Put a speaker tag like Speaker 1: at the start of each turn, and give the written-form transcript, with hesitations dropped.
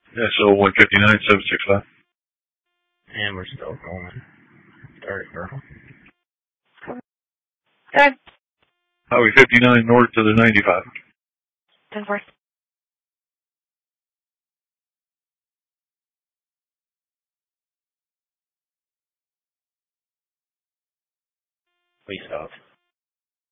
Speaker 1: Yeah, so 159, 765.
Speaker 2: And we're still going. Start purple.
Speaker 3: Good.
Speaker 1: Highway 59 north to the 95.
Speaker 3: 10-4.
Speaker 2: We stopped.